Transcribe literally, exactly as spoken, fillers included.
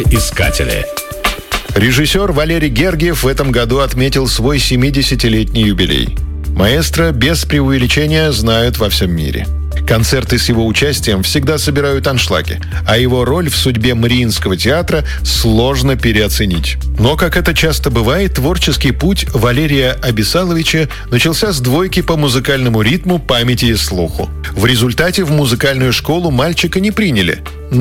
Искатели. Режиссер Валерий Гергиев в этом году отметил свой семидесятилетний юбилей. Маэстро без преувеличения знают во всем мире. Концерты с его участием всегда собирают аншлаги, а его роль в судьбе Мариинского театра сложно переоценить. Но, как это часто бывает, творческий путь Валерия Абисаловича начался с двойки по музыкальному ритму, памяти и слуху. В результате в музыкальную школу мальчика не приняли.